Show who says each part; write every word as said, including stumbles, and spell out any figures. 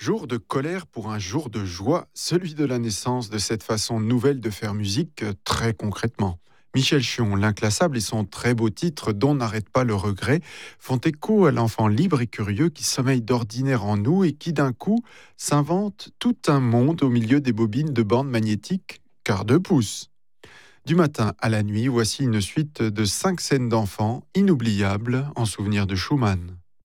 Speaker 1: Jour de colère pour un jour de joie, celui de la naissance de cette façon nouvelle de faire musique, euh, très concrètement. Michel Chion, l'inclassable et son très beau titre dont n'arrête pas le regret font écho à l'enfant libre et curieux qui sommeille d'ordinaire en nous et qui d'un coup s'invente tout un monde au milieu des bobines de bandes magnétiques quart de pouce. Du matin à la nuit, voici une suite de cinq scènes d'enfants inoubliables en souvenir de Schumann.